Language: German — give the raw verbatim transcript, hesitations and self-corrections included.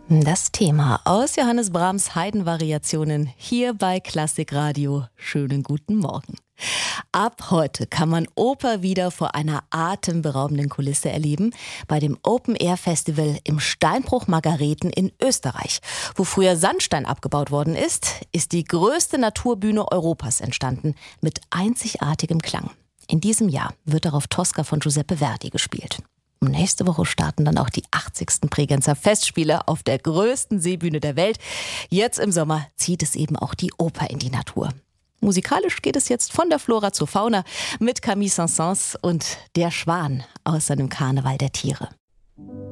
Das Thema aus Johannes Brahms Haydn-Variationen hier bei Klassikradio. Schönen guten Morgen. Ab heute kann man Oper wieder vor einer atemberaubenden Kulisse erleben, bei dem Open-Air-Festival im Steinbruch Margareten in Österreich. Wo früher Sandstein abgebaut worden ist, ist die größte Naturbühne Europas entstanden, mit einzigartigem Klang. In diesem Jahr wird darauf Tosca von Giuseppe Verdi gespielt. Und nächste Woche starten dann auch die achtzigsten Bregenzer Festspiele auf der größten Seebühne der Welt. Jetzt im Sommer zieht es eben auch die Oper in die Natur. Musikalisch geht es jetzt von der Flora zur Fauna mit Camille Saint-Saëns und Der Schwan aus seinem Karneval der Tiere.